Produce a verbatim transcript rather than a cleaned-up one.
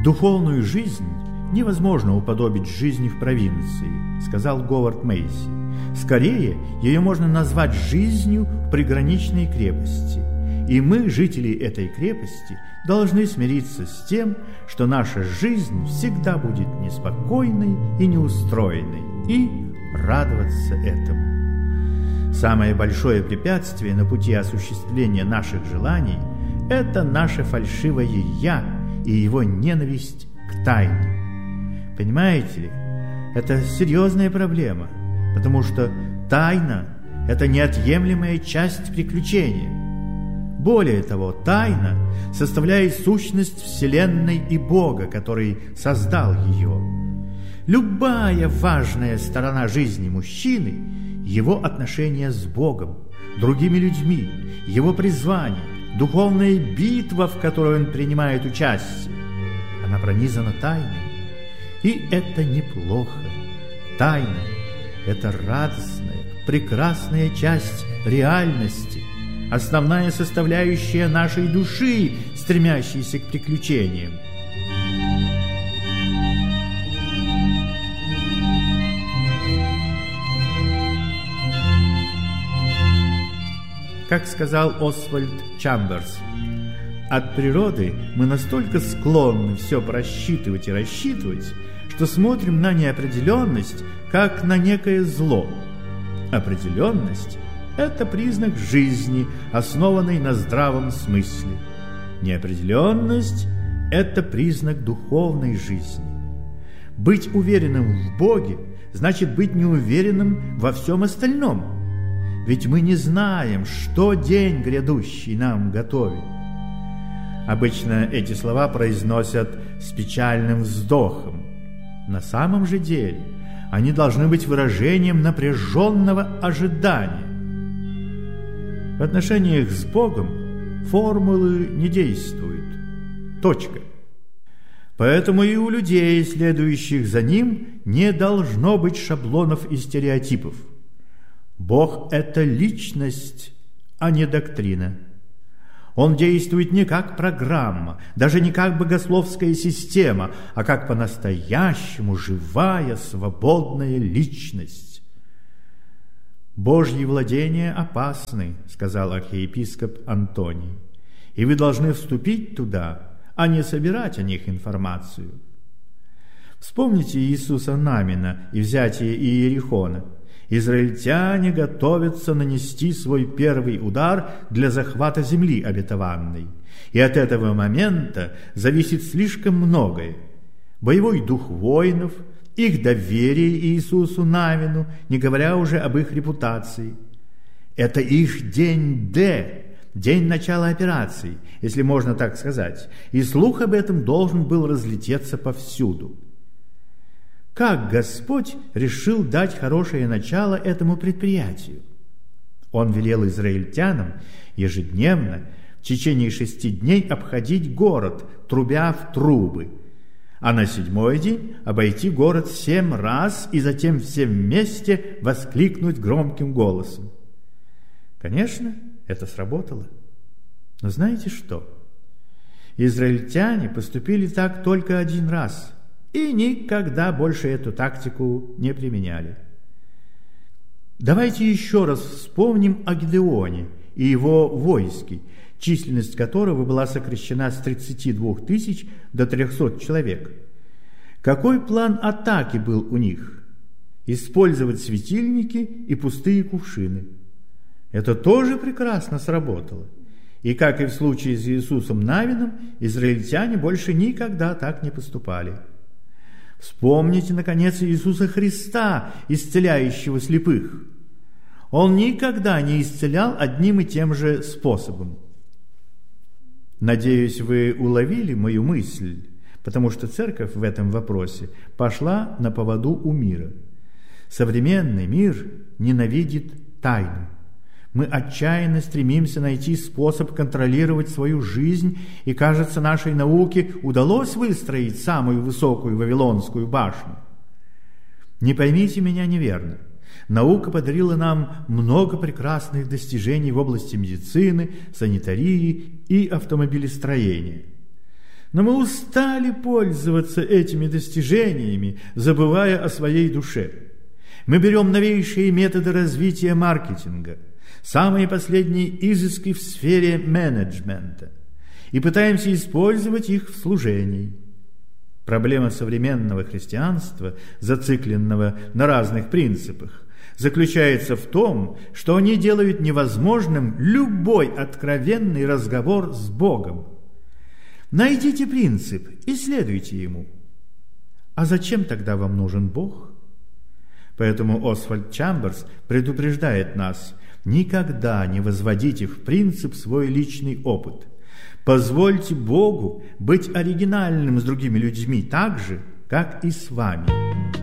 «Духовную жизнь невозможно уподобить жизни в провинции», — сказал Говард Мейси. «Скорее, ее можно назвать жизнью в приграничной крепости. И мы, жители этой крепости, должны смириться с тем, что наша жизнь всегда будет неспокойной и неустроенной, и радоваться этому. Самое большое препятствие на пути осуществления наших желаний – это наше фальшивое «я» и его ненависть к тайне. Понимаете ли, это серьезная проблема, потому что тайна – это неотъемлемая часть приключения. Более того, тайна составляет сущность Вселенной и Бога, который создал ее. Любая важная сторона жизни мужчины – его отношения с Богом, другими людьми, его призвание, духовная битва, в которой он принимает участие. Она пронизана тайной, и это неплохо. Тайна – это радостная, прекрасная часть реальности, основная составляющая нашей души, стремящейся к приключениям. Как сказал Освальд Чамберс, от природы мы настолько склонны все просчитывать и рассчитывать, что смотрим на неопределенность, как на некое зло. Определенность – это признак жизни, основанной на здравом смысле. Неопределенность – это признак духовной жизни. Быть уверенным в Боге значит быть неуверенным во всем остальном. Ведь мы не знаем, что день грядущий нам готовит. Обычно эти слова произносят с печальным вздохом. На самом же деле они должны быть выражением напряженного ожидания. В отношениях с Богом формулы не действуют. Точка. Поэтому и у людей, следующих за Ним, не должно быть шаблонов и стереотипов. Бог – это личность, а не доктрина. Он действует не как программа, даже не как богословская система, а как по-настоящему живая, свободная личность. «Божьи владения опасны», – сказал архиепископ Антоний, «и вы должны вступить туда, а не собирать о них информацию». Вспомните Иисуса Навина и взятие Иерихона. Израильтяне готовятся нанести свой первый удар для захвата земли обетованной. И от этого момента зависит слишком многое. Боевой дух воинов, их доверие Иисусу Навину, не говоря уже об их репутации. Это их день Д, день начала операции, если можно так сказать. И слух об этом должен был разлететься повсюду. Как Господь решил дать хорошее начало этому предприятию? Он велел израильтянам ежедневно в течение шести дней обходить город, трубя в трубы, а на седьмой день обойти город семь раз и затем все вместе воскликнуть громким голосом. Конечно, это сработало. Но знаете что? Израильтяне поступили так только один раз – и никогда больше эту тактику не применяли. Давайте еще раз вспомним о Гедеоне и его войске, численность которого была сокращена с тридцати двух тысяч до трехсот человек. Какой план атаки был у них? Использовать светильники и пустые кувшины. Это тоже прекрасно сработало. И, как и в случае с Иисусом Навином, израильтяне больше никогда так не поступали. Вспомните, наконец, Иисуса Христа, исцеляющего слепых. Он никогда не исцелял одним и тем же способом. Надеюсь, вы уловили мою мысль, потому что церковь в этом вопросе пошла на поводу у мира. Современный мир ненавидит тайну. Мы отчаянно стремимся найти способ контролировать свою жизнь, и, кажется, нашей науке удалось выстроить самую высокую Вавилонскую башню. Не поймите меня неверно. Наука подарила нам много прекрасных достижений в области медицины, санитарии и автомобилестроения. Но мы устали пользоваться этими достижениями, забывая о своей душе. Мы берем новейшие методы развития маркетинга, самые последние изыски в сфере менеджмента, и пытаемся использовать их в служении. Проблема современного христианства, зацикленного на разных принципах, заключается в том, что они делают невозможным любой откровенный разговор с Богом. Найдите принцип и следуйте ему. А зачем тогда вам нужен Бог? Поэтому Освальд Чамберс предупреждает нас: никогда не возводите в принцип свой личный опыт. Позвольте Богу быть оригинальным с другими людьми так же, как и с вами.